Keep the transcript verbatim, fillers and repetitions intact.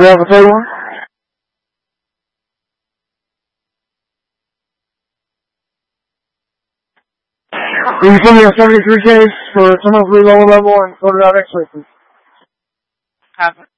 we have a third one? We can send you a seventy-three case for some of the lower level and sort it out X-ray, please. Have it.